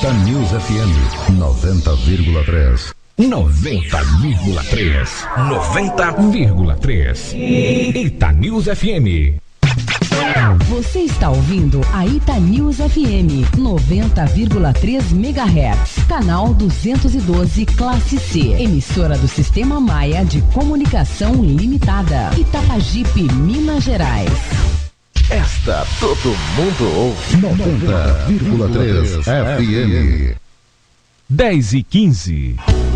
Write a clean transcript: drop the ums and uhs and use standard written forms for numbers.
News FM 90,3. 90,3. 90,3. Ita News FM. Você está ouvindo a Ita News FM 90,3 MHz, canal 212, classe C, emissora do Sistema Maia de Comunicação Limitada, Itapajipe, Minas Gerais. Esta todo mundo ouve. 90,3 FM. 10h15.